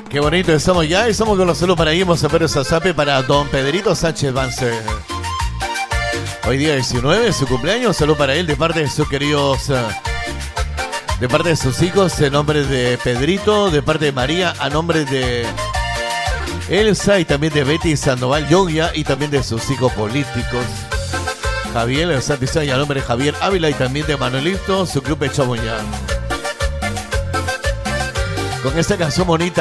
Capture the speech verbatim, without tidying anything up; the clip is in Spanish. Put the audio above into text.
Qué bonito, estamos ya, estamos con los saludos para ahí, vamos a ver esa zape para don Pedrito Sánchez Vance. Hoy día diecinueve, su cumpleaños, salud para él de parte de sus queridos, de parte de sus hijos, en nombre de Pedrito, de parte de María, a nombre de Elsa y también de Betty Sandoval Yogia y también de sus hijos políticos. Javier Santizán y a nombre de Javier Ávila y también de Manuelito, su club de Chaboñán. Con esta canción bonita.